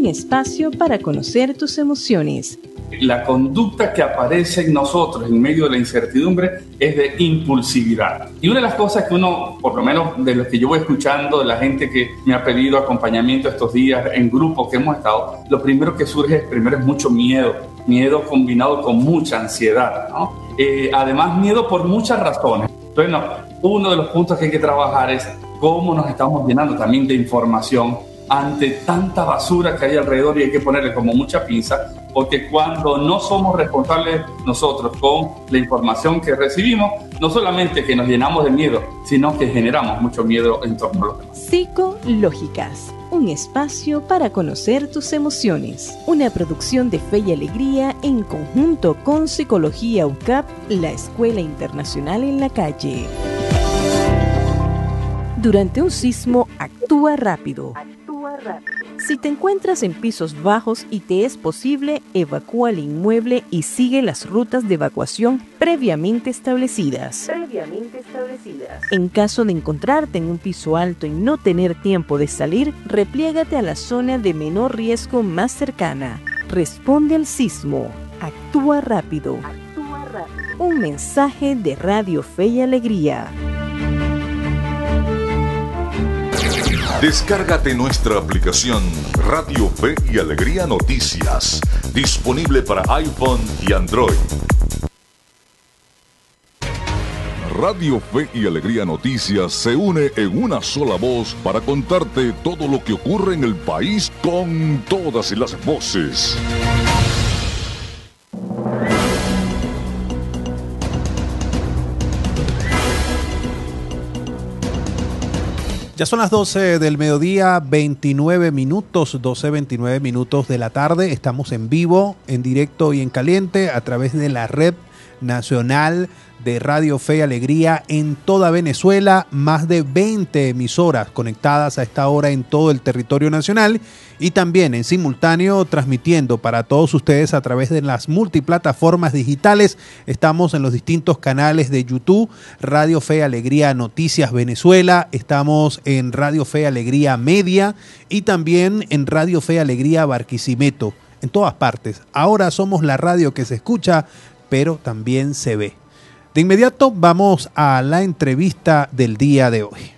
un espacio para conocer tus emociones. La conducta que aparece en nosotros en medio de la incertidumbre es de impulsividad. Y una de las cosas que uno, por lo menos de lo que yo voy escuchando, de la gente que me ha pedido acompañamiento estos días en grupos que hemos estado, lo primero que surge primero es mucho miedo combinado con mucha ansiedad, ¿no? Además, miedo por muchas razones. Entonces, uno de los puntos que hay que trabajar es cómo nos estamos llenando también de información ante tanta basura que hay alrededor, y hay que ponerle como mucha pinza, porque cuando no somos responsables nosotros con la información que recibimos, no solamente que nos llenamos de miedo, sino que generamos mucho miedo en torno a los demás. Psicológicas, un espacio para conocer tus emociones. Una producción de Fe y Alegría en conjunto con Psicología UCAP, la Escuela Internacional en la Calle. Durante un sismo, actúa rápido. Si te encuentras en pisos bajos y te es posible, evacúa el inmueble y sigue las rutas de evacuación previamente establecidas. En caso de encontrarte en un piso alto y no tener tiempo de salir, repliégate a la zona de menor riesgo más cercana. Responde al sismo. Actúa rápido. Un mensaje de Radio Fe y Alegría. Descárgate nuestra aplicación Radio Fe y Alegría Noticias, disponible para iPhone y Android. Radio Fe y Alegría Noticias se une en una sola voz para contarte todo lo que ocurre en el país con todas las voces. Ya son las 12 del mediodía, 29 minutos, 12:29 minutos de la tarde. Estamos en vivo, en directo y en caliente a través de la red nacional de Radio Fe y Alegría en toda Venezuela, más de 20 emisoras conectadas a esta hora en todo el territorio nacional, y también en simultáneo transmitiendo para todos ustedes a través de las multiplataformas digitales. Estamos en los distintos canales de YouTube, Radio Fe y Alegría Noticias Venezuela, estamos en Radio Fe y Alegría Media y también en Radio Fe y Alegría Barquisimeto, en todas partes. Ahora somos la radio que se escucha, pero también se ve. De inmediato vamos a la entrevista del día de hoy.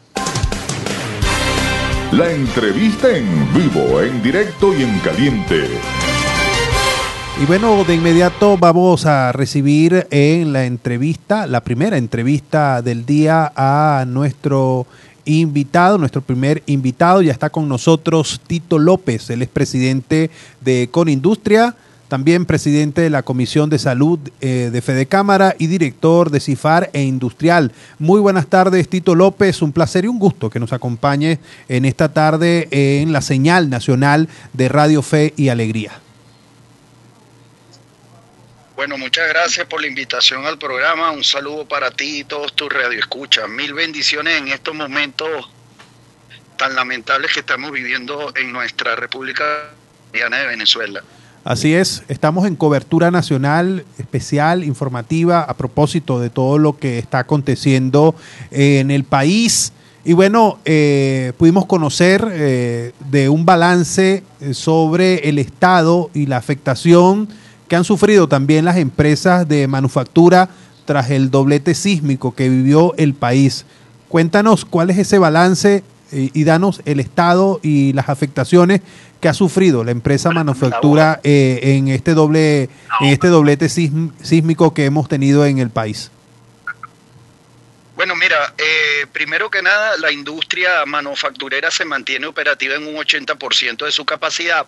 La entrevista en vivo, en directo y en caliente. Y bueno, de inmediato vamos a recibir en la entrevista, la primera entrevista del día, a nuestro invitado, nuestro primer invitado. Ya está con nosotros Tito López, él es presidente de Conindustria, también presidente de la Comisión de Salud de Fedecámara y director de CIFAR e Industrial. Muy buenas tardes, Tito López. Un placer y un gusto que nos acompañe en esta tarde en la señal nacional de Radio Fe y Alegría. Bueno, muchas gracias por la invitación al programa. Un saludo para ti y todos tus radioescuchas. Mil bendiciones en estos momentos tan lamentables que estamos viviendo en nuestra República Bolivariana de Venezuela. Así es, estamos en cobertura nacional especial, informativa, a propósito de todo lo que está aconteciendo en el país. Y bueno, pudimos conocer de un balance sobre el estado y la afectación que han sufrido también las empresas de manufactura tras el doblete sísmico que vivió el país. Cuéntanos cuál es ese balance y danos el estado y las afectaciones que ha sufrido la empresa manufactura en este doblete sísmico que hemos tenido en el país. Bueno, mira, primero que nada, la industria manufacturera se mantiene operativa en un 80% de su capacidad.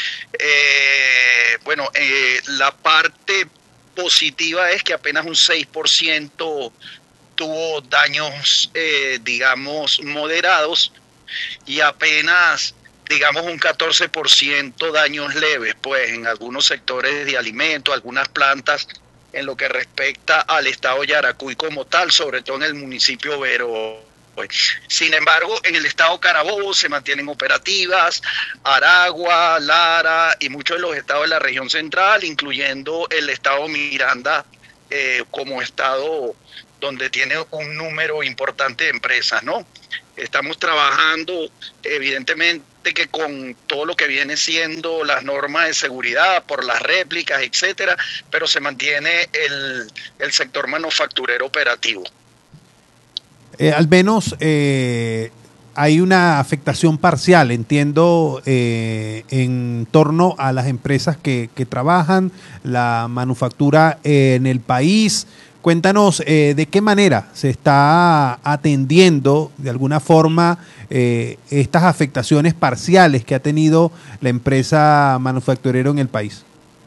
La parte positiva es que apenas un 6% tuvo daños, moderados, y apenas, un 14% daños leves, pues en algunos sectores de alimentos, algunas plantas, en lo que respecta al estado Yaracuy como tal, sobre todo en el municipio Vero. Sin embargo, en el estado Carabobo se mantienen operativas, Aragua, Lara y muchos de los estados de la región central, incluyendo el estado Miranda como estado donde tiene un número importante de empresas, ¿no? Estamos trabajando, evidentemente, aparte que con todo lo que viene siendo las normas de seguridad por las réplicas, etcétera, pero se mantiene el sector manufacturero operativo. Al menos hay una afectación parcial, entiendo, en torno a las empresas que trabajan la manufactura en el país. Cuéntanos de qué manera se está atendiendo de alguna forma estas afectaciones parciales que ha tenido la empresa manufacturera en el país.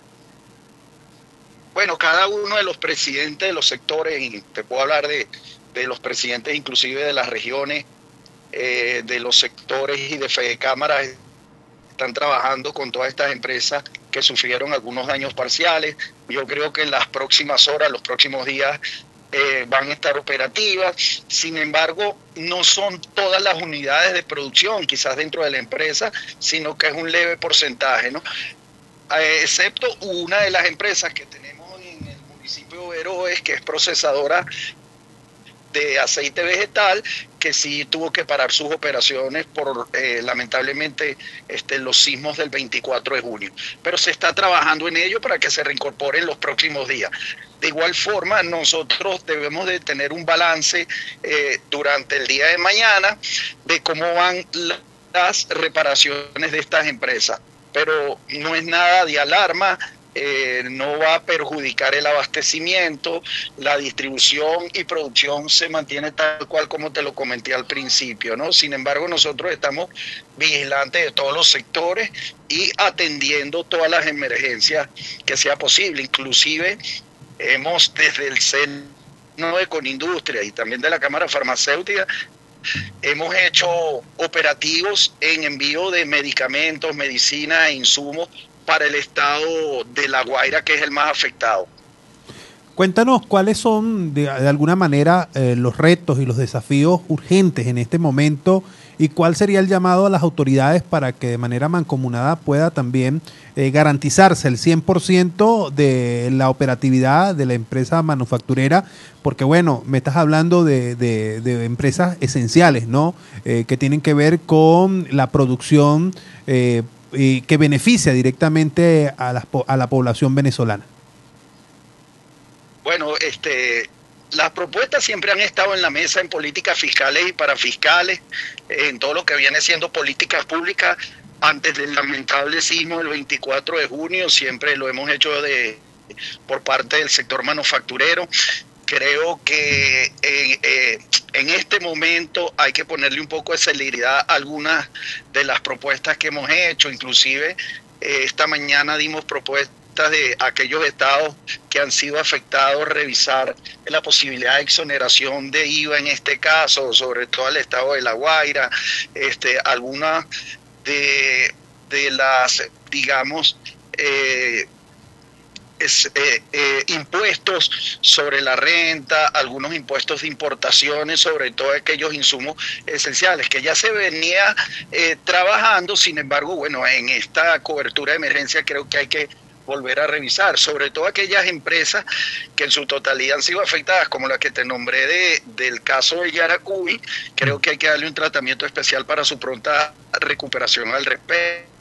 Bueno, cada uno de los presidentes de los sectores, y te puedo hablar de los presidentes inclusive de las regiones, de los sectores y de Fedecámaras, están trabajando con todas estas empresas que sufrieron algunos daños parciales. Yo creo que en las próximas horas, los próximos días, van a estar operativas. Sin embargo, no son todas las unidades de producción, quizás dentro de la empresa, sino que es un leve porcentaje, ¿no? Excepto una de las empresas que tenemos en el municipio de Veroes, que es procesadora de aceite vegetal, que sí tuvo que parar sus operaciones por lamentablemente los sismos del 24 de junio. Pero se está trabajando en ello para que se reincorpore en los próximos días. De igual forma, nosotros debemos de tener un balance durante el día de mañana de cómo van las reparaciones de estas empresas. Pero no es nada de alarma. No va a perjudicar el abastecimiento, la distribución y producción se mantiene tal cual como te lo comenté al principio, ¿no? Sin embargo, nosotros estamos vigilantes de todos los sectores y atendiendo todas las emergencias que sea posible. Inclusive hemos desde el seno de Conindustria y también de la Cámara Farmacéutica hemos hecho operativos en envío de medicamentos, medicinas e insumos para el estado de La Guaira, que es el más afectado. Cuéntanos cuáles son, de alguna manera, los retos y los desafíos urgentes en este momento y cuál sería el llamado a las autoridades para que de manera mancomunada pueda también garantizarse el 100% de la operatividad de la empresa manufacturera, porque bueno, me estás hablando de empresas esenciales, ¿no? Que tienen que ver con la producción y que beneficia directamente a la población venezolana. Bueno, las propuestas siempre han estado en la mesa en políticas fiscales y parafiscales, en todo lo que viene siendo políticas públicas. Antes del lamentable sismo del 24 de junio, siempre lo hemos hecho por parte del sector manufacturero. Creo que en este momento hay que ponerle un poco de celeridad a algunas de las propuestas que hemos hecho. Inclusive esta mañana dimos propuestas de aquellos estados que han sido afectados, revisar la posibilidad de exoneración de IVA en este caso, sobre todo el estado de La Guaira, algunas de las, digamos, impuestos sobre la renta, algunos impuestos de importaciones, sobre todo aquellos insumos esenciales que ya se venía trabajando. Sin embargo, bueno, en esta cobertura de emergencia creo que hay que volver a revisar, sobre todo aquellas empresas que en su totalidad han sido afectadas, como la que te nombré del caso de Yaracuy. Creo que hay que darle un tratamiento especial para su pronta recuperación al respecto.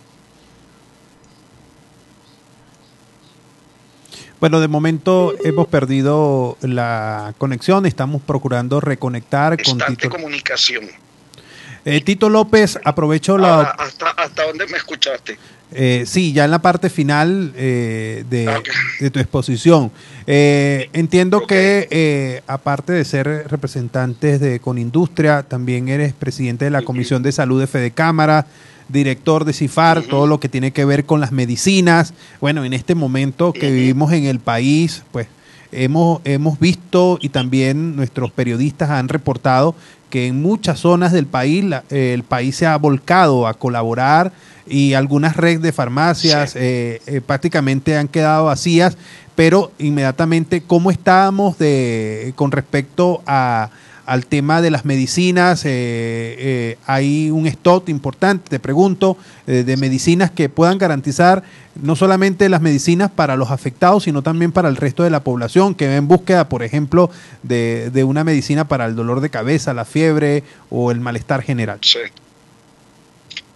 Bueno, de momento hemos perdido la conexión, estamos procurando reconectar con Tito. Comunicación. Tito López, aprovecho ¿Hasta dónde me escuchaste? Sí, ya en la parte final de tu exposición. Entiendo que aparte de ser representantes de Conindustria, también eres presidente de la Comisión de Salud de Fedecámara, director de CIFAR, todo lo que tiene que ver con las medicinas. Bueno, en este momento que vivimos en el país, pues hemos visto y también nuestros periodistas han reportado que en muchas zonas del país el país se ha volcado a colaborar y algunas redes de farmacias prácticamente han quedado vacías, pero inmediatamente, ¿cómo estábamos con respecto al tema de las medicinas? Hay un stock importante, te pregunto, de medicinas que puedan garantizar no solamente las medicinas para los afectados, sino también para el resto de la población que va en búsqueda, por ejemplo, de una medicina para el dolor de cabeza, la fiebre o el malestar general. Sí,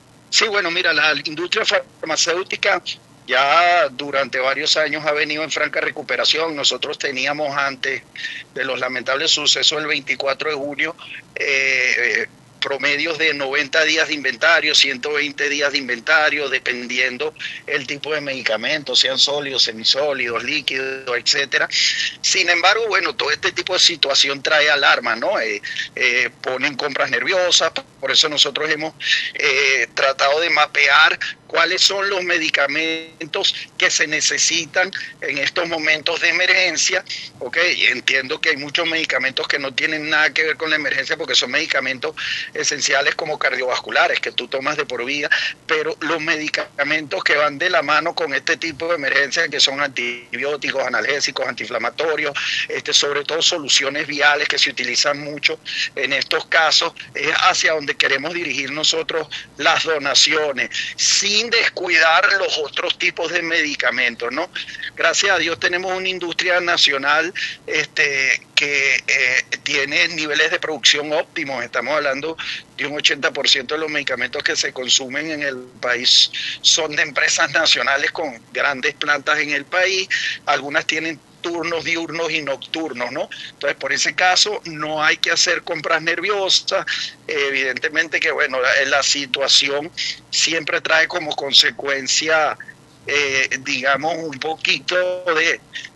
Sí, bueno, mira, la industria farmacéutica ya durante varios años ha venido en franca recuperación. Nosotros teníamos antes de los lamentables sucesos el 24 de junio promedios de 90 días de inventario, 120 días de inventario, dependiendo el tipo de medicamentos, sean sólidos, semisólidos, líquidos, etcétera. Sin embargo, bueno, todo este tipo de situación trae alarma, ¿no? Ponen compras nerviosas, por eso nosotros hemos tratado de mapear cuáles son los medicamentos que se necesitan en estos momentos de emergencia. Okay, entiendo que hay muchos medicamentos que no tienen nada que ver con la emergencia porque son medicamentos esenciales como cardiovasculares que tú tomas de por vida, pero los medicamentos que van de la mano con este tipo de emergencia, que son antibióticos, analgésicos, antiinflamatorios, sobre todo soluciones viales que se utilizan mucho en estos casos, es hacia donde queremos dirigir nosotros las donaciones, sin descuidar los otros tipos de medicamentos, ¿no? Gracias a Dios tenemos una industria nacional que tiene niveles de producción óptimos. Estamos hablando de un 80% de los medicamentos que se consumen en el país son de empresas nacionales con grandes plantas en el país. Algunas tienen turnos diurnos y nocturnos, ¿no? Entonces, por ese caso, no hay que hacer compras nerviosas. Evidentemente que, bueno, la situación siempre trae como consecuencia, digamos, un poquito de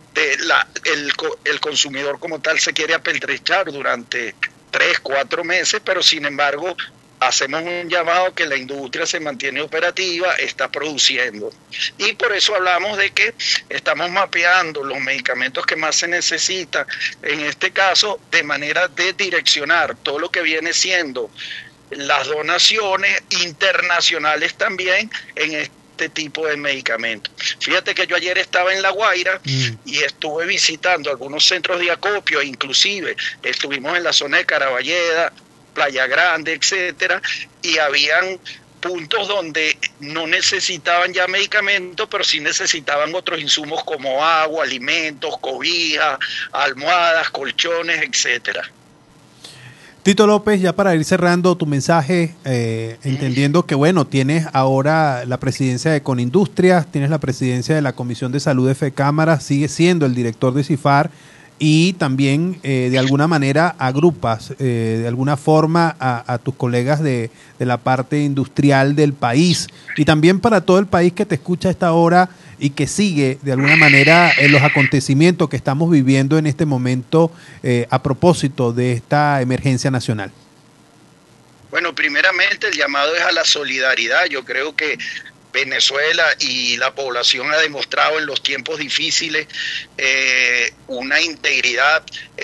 el consumidor como tal se quiere apertrechar durante 3-4 meses, pero sin embargo hacemos un llamado que la industria se mantiene operativa, está produciendo. Y por eso hablamos de que estamos mapeando los medicamentos que más se necesitan, en este caso, de manera de direccionar todo lo que viene siendo las donaciones internacionales también en este tipo de medicamentos. Fíjate que yo ayer estaba en La Guaira y estuve visitando algunos centros de acopio, inclusive estuvimos en la zona de Caraballeda, Playa Grande, etcétera, y habían puntos donde no necesitaban ya medicamentos, pero sí necesitaban otros insumos como agua, alimentos, cobijas, almohadas, colchones, etcétera. Tito López, ya para ir cerrando tu mensaje, entendiendo que, bueno, tienes ahora la presidencia de Conindustrias, tienes la presidencia de la Comisión de Salud de FECámara, sigues siendo el director de CIFAR y también, de alguna manera, agrupas de alguna forma a tus colegas de la parte industrial del país y también para todo el país que te escucha a esta hora y que sigue de alguna manera los acontecimientos que estamos viviendo en este momento a propósito de esta emergencia nacional. Bueno, primeramente el llamado es a la solidaridad. Yo creo que Venezuela y la población ha demostrado en los tiempos difíciles una integridad,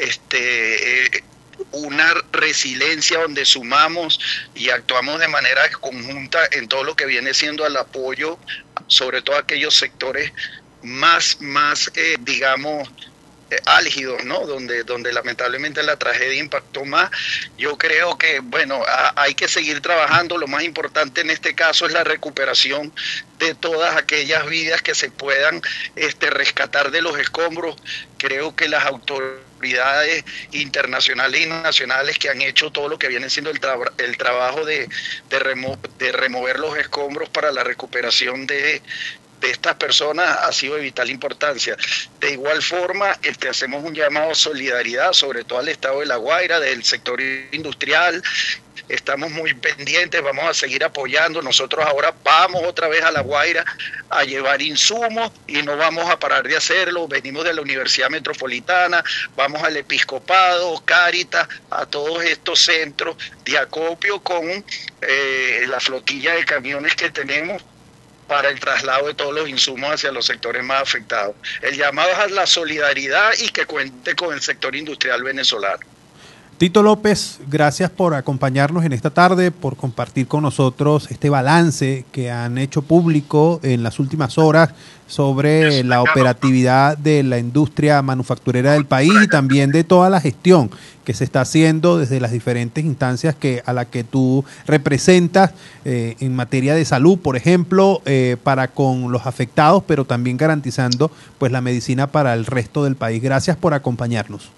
una resiliencia donde sumamos y actuamos de manera conjunta en todo lo que viene siendo el apoyo, sobre todo a aquellos sectores más digamos, álgidos, ¿no? Donde lamentablemente la tragedia impactó más. Yo creo que, bueno, hay que seguir trabajando. Lo más importante en este caso es la recuperación de todas aquellas vidas que se puedan rescatar de los escombros. Creo que las autoridades internacionales y nacionales que han hecho todo lo que viene siendo el trabajo de remover los escombros para la recuperación de estas personas ha sido de vital importancia. De igual forma, hacemos un llamado a solidaridad, sobre todo al estado de La Guaira, del sector industrial. Estamos muy pendientes, vamos a seguir apoyando. Nosotros ahora vamos otra vez a La Guaira a llevar insumos y no vamos a parar de hacerlo. Venimos de la Universidad Metropolitana, vamos al Episcopado, Cáritas, a todos estos centros de acopio con la flotilla de camiones que tenemos para el traslado de todos los insumos hacia los sectores más afectados. El llamado es a la solidaridad y que cuente con el sector industrial venezolano. Tito López, gracias por acompañarnos en esta tarde, por compartir con nosotros este balance que han hecho público en las últimas horas sobre la operatividad de la industria manufacturera del país y también de toda la gestión que se está haciendo desde las diferentes instancias a la que tú representas en materia de salud, por ejemplo, para con los afectados, pero también garantizando pues la medicina para el resto del país. Gracias por acompañarnos.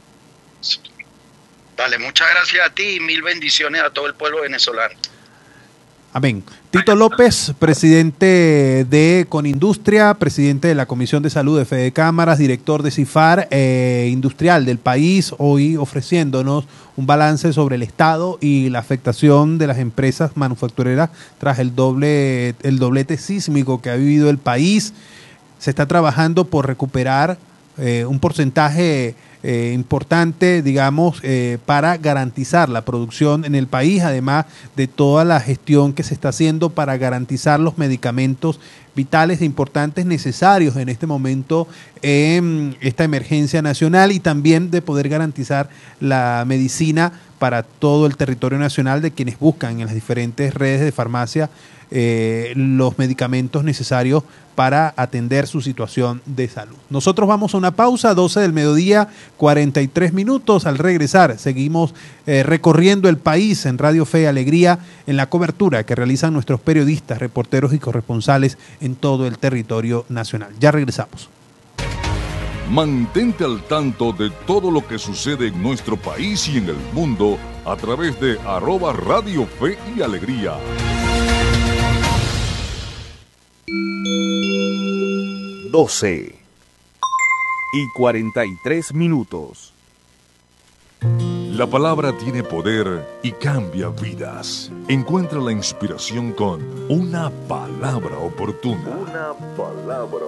Dale, muchas gracias a ti y mil bendiciones a todo el pueblo venezolano. Amén. Tito López, presidente de Conindustria, presidente de la Comisión de Salud de Fede Cámaras, director de CIFAR Industrial del país, hoy ofreciéndonos un balance sobre el estado y la afectación de las empresas manufactureras tras el doblete sísmico que ha vivido el país. Se está trabajando por recuperar un porcentaje importante, digamos, para garantizar la producción en el país, además de toda la gestión que se está haciendo para garantizar los medicamentos vitales e importantes necesarios en este momento en esta emergencia nacional, y también de poder garantizar la medicina para todo el territorio nacional de quienes buscan en las diferentes redes de farmacia los medicamentos necesarios para atender su situación de salud. Nosotros vamos a una pausa, 12 del mediodía, 43 minutos. Al regresar, seguimos recorriendo el país en Radio Fe y Alegría en la cobertura que realizan nuestros periodistas, reporteros y corresponsales en todo el territorio nacional. Ya regresamos. Mantente al tanto de todo lo que sucede en nuestro país y en el mundo a través de @Radio Fe y Alegría. 12:43. La palabra tiene poder y cambia vidas. Encuentra la inspiración con una palabra oportuna.